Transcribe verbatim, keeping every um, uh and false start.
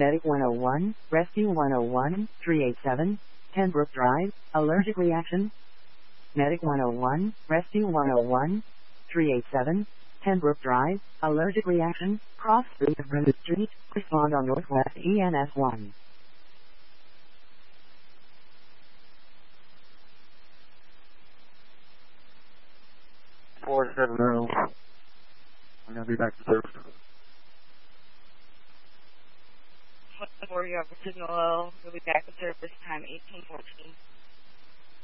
Medic one oh one, Rescue one oh one, three eight seven, ten Brook Drive, allergic reaction. Medic one oh one, Rescue one oh one, three eight seven, ten Brook Drive, allergic reaction, cross street of Brenda Street, respond on Northwest E N S one. four seven zero. I'm going to be back to service. Four, you have a signal low. You'll be back to service time eighteen fourteen.